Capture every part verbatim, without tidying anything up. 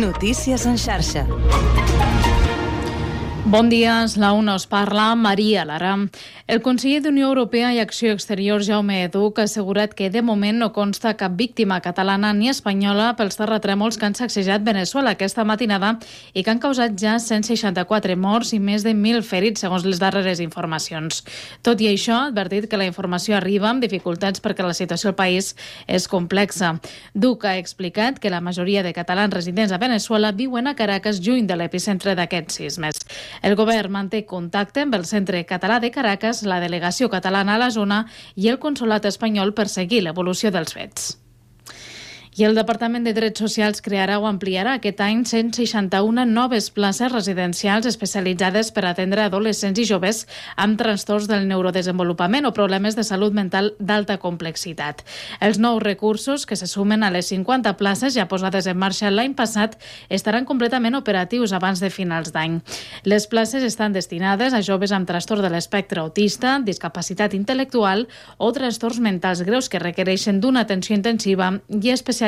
Notícies en xarxa. Bon dia, és la una, us parla Maria Lara. El conseller d'Unió Europea i Acció Exterior, Jaume Educ, ha assegurat que de moment no consta cap víctima catalana ni espanyola pels terratrèmols que han sacsejat Veneçuela aquesta matinada i que han causat ja cent seixanta-quatre morts i més de mil ferits, segons les darreres informacions. Tot i això, ha advertit que la informació arriba amb dificultats perquè la situació al país és complexa. Duc ha explicat que la majoria de catalans residents a Veneçuela viuen a Caracas, lluny de l'epicentre d'aquests sismes. El govern manté contacte amb el Centre Català de Caracas, la delegació catalana a la zona i el consolat espanyol per seguir l'evolució dels fets. I el Departament de Drets Socials crearà o ampliarà aquest any cent seixanta-u noves places residencials especialitzades per atendre adolescents i joves amb trastorns del neurodesenvolupament o problemes de salut mental d'alta complexitat. Els nous recursos, que se sumen a les cinquanta places ja posades en marxa l'any passat, estaran completament operatius abans de finals d'any. Les places estan destinades a joves amb trastorn de l'espectre autista, discapacitat intel·lectual o trastorns mentals greus que requereixen d'una atenció intensiva i especialitzada.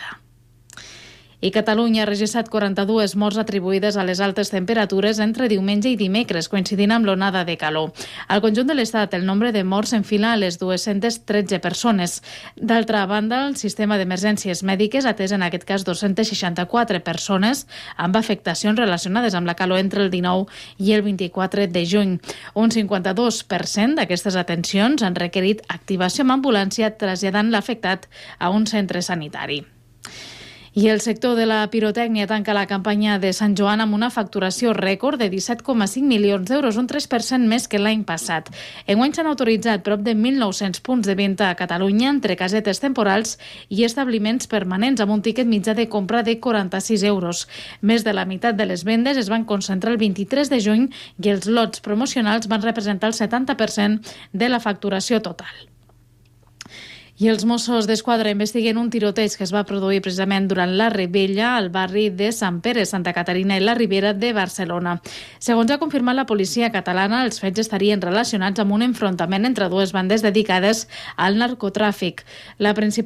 I Catalunya ha registrat quaranta-dues morts atribuïdes a les altes temperatures entre diumenge i dimecres, coincidint amb l'onada de calor. Al conjunt de l'Estat, el nombre de morts s'enfila a les dues-centes tretze persones. D'altra banda, el sistema d'emergències mèdiques ha atès en aquest cas dos-centes seixanta-quatre persones amb afectacions relacionades amb la calor entre el dinou i el vint-i-quatre de juny. Un cinquanta-dos per cent d'aquestes atencions han requerit activació amb ambulància traslladant l'afectat a un centre sanitari. I el sector de la pirotècnia tanca la campanya de Sant Joan amb una facturació rècord de disset coma cinc milions d'euros, un tres per cent més que l'any passat. Enguany s'han autoritzat prop de mil nou-cents punts de venda a Catalunya entre casetes temporals i establiments permanents amb un tiquet mitjà de compra de quaranta-sis euros. Més de la meitat de les vendes es van concentrar el vint-i-tres de juny i els lots promocionals van representar el setanta per cent de la facturació total. I els Mossos d'Esquadra investiguen un tiroteig que es va produir precisament durant la Rebella al barri de Sant Pere, Santa Caterina i la Ribera de Barcelona. Segons ha confirmat la policia catalana, els fets estarien relacionats amb un enfrontament entre dues bandes dedicades al narcotràfic. La principal